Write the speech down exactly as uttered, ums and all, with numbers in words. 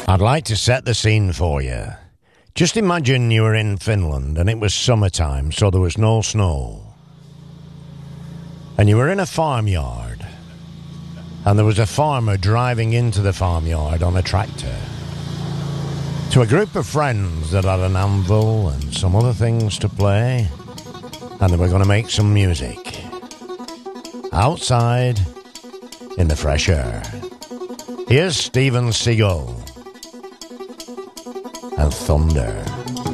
I'd like to set the scene for you. Just imagine you were in Finland and it was summertime, so there was no snow. And you were in a farmyard. And there was a farmer driving into the farmyard on a tractor. To a group of friends that had an anvil and some other things to play. And they were going to make some music. Outside, in the fresh air. Here's Steven Seagal and Thunder.